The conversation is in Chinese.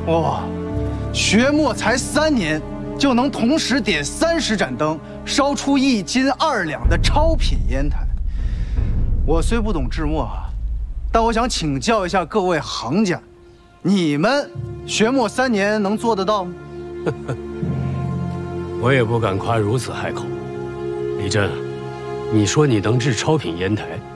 哇，学墨才3年，就能同时点30盏灯，烧出1斤2两的超品烟台。我虽不懂制墨啊，但我想请教一下各位行家，你们学墨3年能做得到吗？ 我也不敢夸如此海口。李真，你说你能制超品烟台，